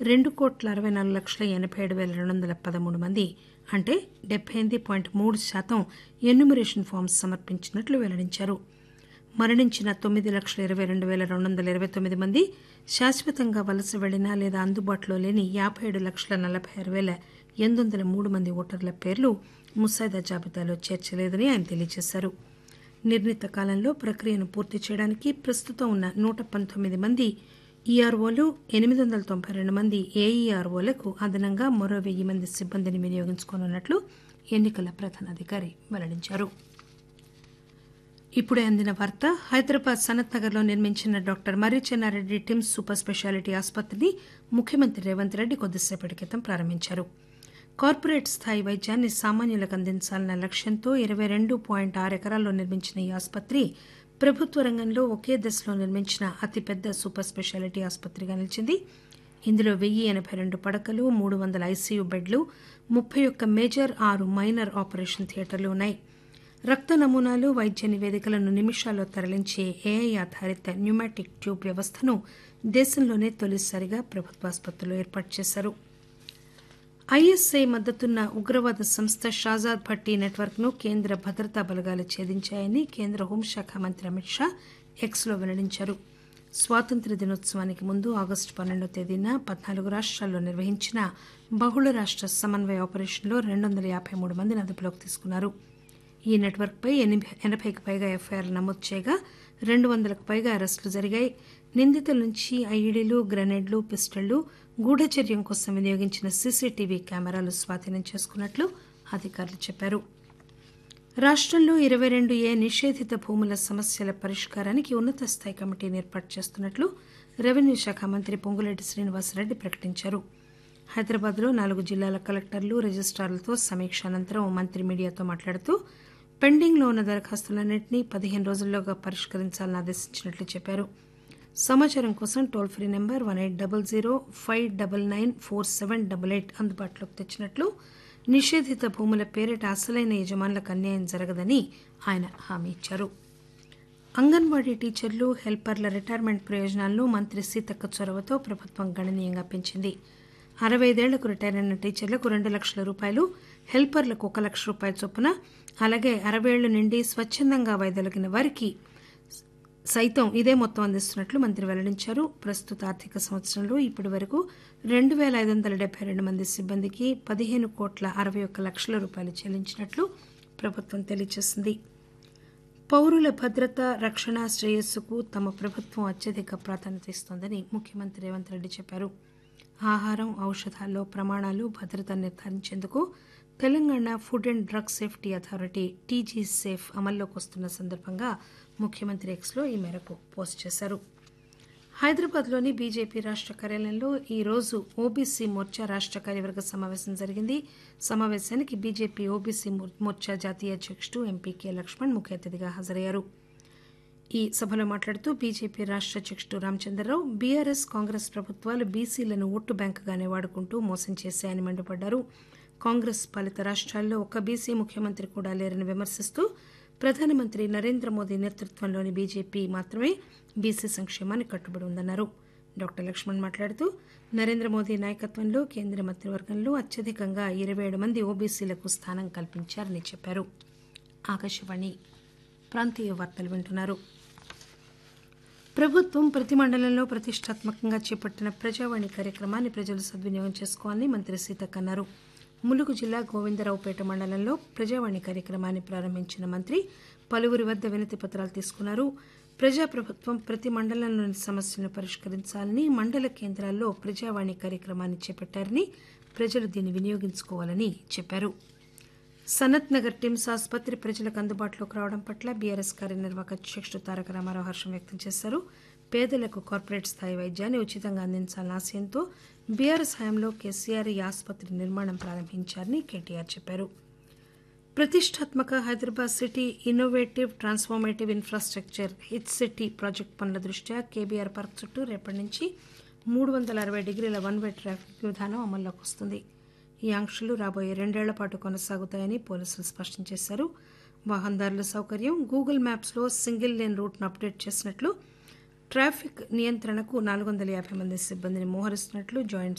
2,64,87,213 మంది అంటే 78.3% enumeration forms సమర్పించినట్లు వెల్లడించారు. మరణించిన 9,22,229 మంది, శాశ్వతంగా వలస వెళ్లిన లేదా అందుబాటులో లేని 57,46,803 మంది ఓటర్ల పేర్లు ముసాయిదా జాబితాలో చేర్చలేదని ఆయన తెలియజేశారు. నిర్ణీత కాలంలో ప్రక్రియను పూర్తి చేయడానికి ప్రస్తుతం ఉన్న 119 మంది ఈఆర్ఓలు, 892 మంది ఏఈఆర్ఓలకు అదనంగా మరో 1,000 మంది సిబ్బందిని వినియోగించుకోనున్నట్లు ఎన్నికల ప్రధానాధికారి వెల్లడించారు. ఇప్పుడే అందిన వార్త. హైదరాబాద్ సనత్ నగర్ లో నిర్మించిన డాక్టర్ మర్రి చెన్నారెడ్డి టిమ్స్ సూపర్ స్పెషాలిటీ ఆసుపత్రిని ముఖ్యమంత్రి రేవంత్ రెడ్డి కొద్దిసేపటి క్రితం ప్రారంభించారు. కార్పొరేట్ స్థాయి వైద్యాన్ని సామాన్యులకు అందించాలన్న లక్ష్యంతో 22.6 ఎకరాల్లో నిర్మించిన ఈ ఆసుపత్రి ప్రభుత్వ రంగంలో ఒకే దశలో నిర్మించిన అతిపెద్ద సూపర్ స్పెషాలిటీ ఆసుపత్రిగా నిలిచింది. ఇందులో 1,082 పడకలు, 300 ఐసీయూ బెడ్లు, 31 మేజర్, 6 మైనర్ ఆపరేషన్ థియేటర్లు ఉన్నాయి. రక్త నమూనాలు, వైద్య నివేదికలను నిమిషాల్లో తరలించే ఏఐ ఆధారిత న్యూమాటిక్ ట్యూబ్ వ్యవస్థను దేశంలోనే తొలిసారిగా ప్రభుత్వ ఆసుపత్రిలో ఏర్పాటు చేశారు. ఐఎస్ఐ మద్దతున్న ఉగ్రవాద సంస్థ షాజాద్ భట్టి నెట్వర్క్ ను కేంద్ర భద్రతా బలగాలు ఛేదించాయని కేంద్ర హోంశాఖ మంత్రి అమిత్ షా ఎక్స్లో వెల్లడించారు. స్వాతంత్ర్య దినోత్సవానికి ముందు ఆగస్టు 12వ తేదీన 14 రాష్ట్రాల్లో నిర్వహించిన బహుళ రాష్ట్ర సమన్వయ ఆపరేషన్లో 253 మందిని అదుపులోకి తీసుకున్నారు. ఈ నెట్వర్క్పై 80కి పైగా ఎఫ్ఐఆర్లు నమోదు చేయగా 200కు పైగా అరెస్టులు జరిగాయి. నిందితుల నుంచి ఐఈడీలు, గ్రెనేడ్లు, పిస్టళ్లు, గూఢచర్యం కోసం వినియోగించిన సీసీటీవీ కెమెరాలు స్వాధీనం చేసుకున్నట్లు అధికారులు చెప్పారు. రాష్టంలో 22A నిషేధిత భూముల సమస్యల పరిష్కారానికి ఉన్నత స్థాయి కమిటీని ఏర్పాటు చేస్తున్నట్లు రెవెన్యూ శాఖ మంత్రి పొంగులేటి శ్రీనివాసరెడ్డి ప్రకటించారు. హైదరాబాద్లో 4 జిల్లాల కలెక్టర్లు, రిజిస్టార్లతో సమీక్ష అనంతరం మంత్రి మీడియాతో మాట్లాడుతూ పెండింగ్లో ఉన్న దరఖాస్తులన్నింటినీ 15 రోజుల్లోగా పరిష్కరించాలని ఆదేశించినట్లు చెప్పారు. సమాచారం కోసం టోల్ ఫ్రీ నెంబర్ 1800-599-4788 అందుబాటులోకి తెచ్చినట్లు, నిషేధిత భూముల పేరిట అసలైన యజమానులకు అన్యాయం జరగదని ఆయన హామీ ఇచ్చారు. అంగన్వాడీ టీచర్లు, హెల్పర్ల రిటైర్మెంట్ ప్రయోజనాలను మంత్రి సీతక్క చొరవతో ప్రభుత్వం గణనీయంగా పెంచింది. 65 ఏళ్లకు రిటైర్ అయిన టీచర్లకు 2 లక్షల రూపాయలు, హెల్పర్లకు 1 లక్ష రూపాయల చొప్పున, అలాగే 60 ఏళ్ల నుండి స్వచ్చందంగా వైదొలిగిన వారికి సైతం ఇదే మొత్తం అందిస్తున్నట్లు మంత్రి వెల్లడించారు. ప్రస్తుత ఆర్థిక సంవత్సరంలో ఇప్పటి వరకు 2,572 మంది సిబ్బందికి 15,61,00,00,000 రూపాయలు చెల్లించినట్లు ప్రభుత్వం తెలియజేసింది. పౌరుల భద్రత, రక్షణ, శ్రేయస్సుకు తమ ప్రభుత్వం అత్యధిక ప్రాధాన్యత ఇస్తోందని ముఖ్యమంత్రి రేవంత్ రెడ్డి చెప్పారు. ఆహారం, ఔషధాల్లో ప్రమాణాలు, భద్రత నిర్ధారించేందుకు Telangana food and drug safety authority TG safe అమల్లోకి వస్తున్న సందర్భంగా ముఖ్యమంత్రి ఎక్స్లో ఈ మేరకు పోస్ట్ చేశారు. హైదరాబాద్లోని బీజేపీ రాష్ట్ర కార్యాలయంలో ఈరోజు ఓబీసీ మోర్చా రాష్ట్ర కార్యవర్గ సమావేశం జరిగింది. సమావేశానికి బీజేపీ ఓబీసీ మోర్చా జాతీయ అధ్యక్షుడు ఎంపీ కె లక్ష్మణ్ ముఖ్య అతిథిగా హాజరయ్యారు. ఈ సభలో మాట్లాడుతూ బీజేపీ రాష్ట్ర అధ్యక్షుడు రామచంద్రరావు బీఆర్ఎస్, కాంగ్రెస్ ప్రభుత్వాలు బీసీలను ఓటు బ్యాంకుగానే వాడుకుంటూ మోసం చేశాయని మండిపడ్డారు. కాంగ్రెస్ పాలిత రాష్ట్రాల్లో ఒక్క బీసీ ముఖ్యమంత్రి కూడా లేరని విమర్శిస్తూ ప్రధానమంత్రి నరేంద్ర మోదీ నేతృత్వంలోని బీజేపీ మాత్రమే బీసీ సంక్షేమానికి కట్టుబడి ఉందన్నారు. డాక్టర్ లక్ష్మణ్ మాట్లాడుతూ నరేంద్ర మోదీ నాయకత్వంలో కేంద్ర మంత్రివర్గంలో అత్యధికంగా 27 మంది ఓబీసీలకు స్థానం కల్పించారని చెప్పారు. ఆకాశవాణి ప్రాంతీయ వార్తలు వింటున్నారు. ప్రభుత్వం ప్రతి మండలంలో ప్రతిష్టాత్మకంగా చేపట్టిన ప్రజావాణి కార్యక్రమాన్ని ప్రజలు సద్వినియోగం చేసుకోవాలని మంత్రి సీతక్క అన్నారు. ములుగు జిల్లా గోవిందరావుపేట మండలంలో ప్రజావాణి కార్యక్రమాన్ని ప్రారంభించిన మంత్రి పలువురి వద్ద వినతి పత్రాలు తీసుకున్నారు. ప్రజాప్రభుత్వం ప్రతి మండలంలోని సమస్యలను పరిష్కరించాలని, మండల కేంద్రాల్లో ప్రజావాణి కార్యక్రమాన్ని చేపట్టారని, ప్రజలు దీన్ని వినియోగించుకోవాలని చెప్పారు. సనత్ నగర్ టిమ్స్ ఆసుపత్రి ప్రజలకు అందుబాటులోకి రావడం పట్ల బీఆర్ఎస్ కార్యనిర్వాహక అధ్యక్షుడు తారక రామారావు హర్షం వ్యక్తం చేశారు. పేదలకు కార్పొరేట్ స్థాయి వైద్యాన్ని ఉచితంగా అందించాలన్న ఆశయంతో బీఆర్ఎస్ హయాంలో కేసీఆర్ ఈ ఆసుపత్రి నిర్మాణం ప్రారంభించారని కేటీఆర్ చెప్పారు. ప్రతిష్టాత్మక Hyderabad city innovative transformative infrastructure HCT project పనుల దృష్ట్యా కేబీఆర్ పార్క్ చుట్టూ రేపటి నుంచి 360 డిగ్రీల వన్-వే ట్రాఫిక్ విధానం అమల్లోకి వస్తుంది. ఈ ఆంక్షలు రాబోయే 2 ఏళ్ల పాటు కొనసాగుతాయని పోలీసులు స్పష్టం చేశారు. వాహనదారుల సౌకర్యం గూగుల్ మ్యాప్స్లో సింగిల్ లేన్ రూట్ను అప్డేట్ చేసినట్లు, ట్రాఫిక్ నియంత్రణకు 450 మంది సిబ్బందిని మోహరిస్తున్నట్లు జాయింట్